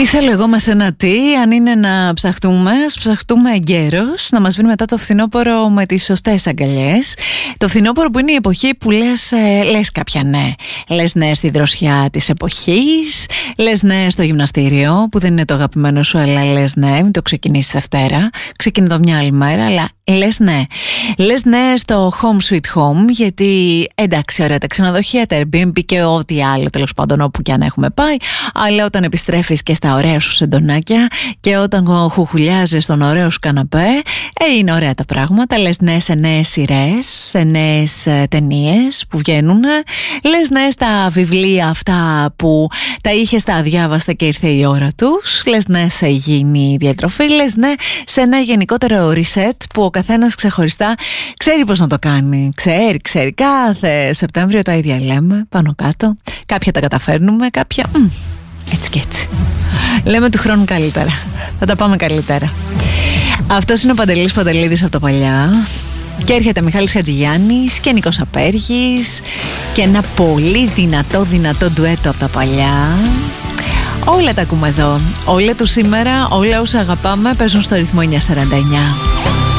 Τι θέλω εγώ με σένα τι, αν είναι να ψαχτούμε, ας ψαχτούμε εγκαίρως, να μας βρει μετά το φθινόπωρο με τις σωστές αγκαλιές. Το φθινόπωρο που είναι η εποχή που λες κάποια ναι. Λες ναι στη δροσιά της εποχής, λες ναι στο γυμναστήριο που δεν είναι το αγαπημένο σου, αλλά λες ναι, μην το ξεκινήσεις Δευτέρα, ξεκινεί το μια άλλη μέρα, αλλά λες ναι. Λες ναι στο home sweet home, γιατί εντάξει, ωραία, τα ξενοδοχεία, τα Airbnb και ό,τι άλλο τέλος πάντων όπου κι αν έχουμε πάει, αλλά όταν επιστρέφεις και στα ωραία σου σεντονάκια και όταν χουχουλιάζεις στον ωραίο σου καναπέ, είναι ωραία τα πράγματα. Λες ναι σε νέες σειρές, σε νέες ταινίες που βγαίνουν. Λες ναι στα βιβλία αυτά που τα είχες τα αδιάβαστα και ήρθε η ώρα τους. Λες ναι σε υγιεινή διατροφή. Λες ναι σε ένα γενικότερο reset που ο καθένας ξεχωριστά ξέρει πώς να το κάνει. Ξέρει. Κάθε Σεπτέμβριο τα ίδια λέμε πάνω κάτω. Κάποια τα καταφέρνουμε, κάποια έτσι και έτσι. Λέμε του χρόνου καλύτερα. Θα τα πάμε καλύτερα. Αυτός είναι ο Παντελής Παντελίδης από τα παλιά. Και έρχεται Μιχάλης Χατζηγιάννης και Νίκος Απέργης και ένα πολύ δυνατό ντουέτο από τα παλιά. Όλα τα ακούμε εδώ. Όλα του σήμερα, όλα όσα αγαπάμε παίζουν στο ρυθμό 949.